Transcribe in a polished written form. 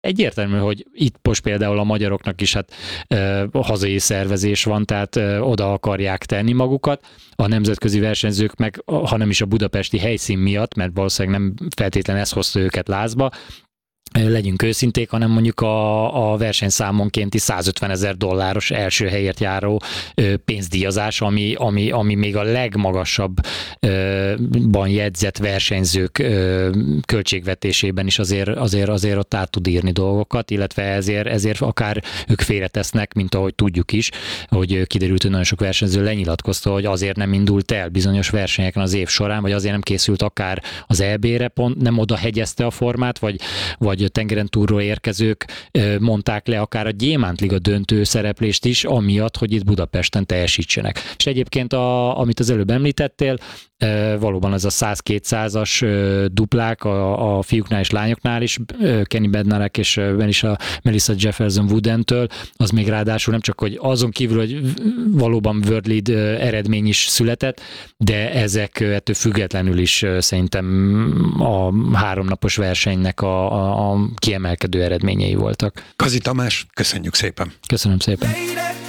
egyértelmű, hogy itt most például a magyaroknak is hát hazai szervezés van, tehát oda akarják tenni magukat. A nemzetközi versenyzők meg, ha nem is a budapesti helyszín miatt, mert valószínűleg nem feltétlenül ez hozta őket lázba, legyünk őszinték, hanem mondjuk a versenyszámonkénti $150,000 első helyért járó pénzdíjazás, ami még a legmagasabban jegyzett versenyzők költségvetésében is azért ott át tud írni dolgokat, illetve ezért akár ők félretesznek, mint ahogy tudjuk is, hogy kiderült, hogy nagyon sok versenyző lenyilatkozta, hogy azért nem indult el bizonyos versenyeken az év során, vagy azért nem készült akár az EB-re, pont nem oda hegyezte a formát, vagy tengeren túlról érkezők mondták le akár a Gyémántliga döntő szereplést is, amiatt, hogy itt Budapesten teljesítsenek. És egyébként, amit az előbb említettél, valóban ez a 100-200-as duplák a fiúknál és lányoknál is, Kenny Bednarek és Melissa Jefferson Woodentől, az még ráadásul nem csak, hogy azon kívül, hogy valóban World Lead eredmény is született, de ezek ettől függetlenül is szerintem a 3 napos versenynek a kiemelkedő eredményei voltak. Kazi Tamás, köszönjük szépen! Köszönöm szépen!